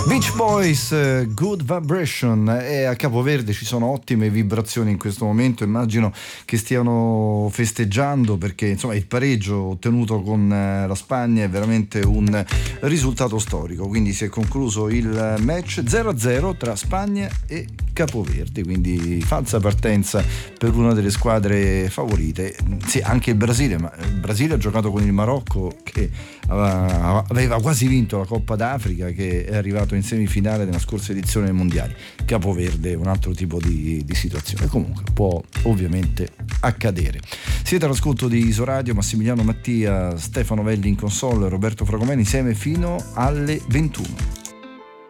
Beach Boys, Good Vibration, e a Capoverde ci sono ottime vibrazioni in questo momento. Immagino che stiano festeggiando, perché insomma il pareggio ottenuto con la Spagna è veramente un risultato storico, quindi si è concluso il match 0-0 tra Spagna e Capoverde, quindi falsa partenza per una delle squadre favorite. Sì, anche il Brasile, ma il Brasile ha giocato con il Marocco, che aveva quasi vinto la Coppa d'Africa, che è arrivato in semifinale nella scorsa edizione dei mondiali. Capoverde è un altro tipo di situazione, comunque può ovviamente accadere. Siete all'ascolto di Isoradio, Massimiliano Mattia, Stefano Velli in console, Roberto Fragomeni, insieme fino alle 21.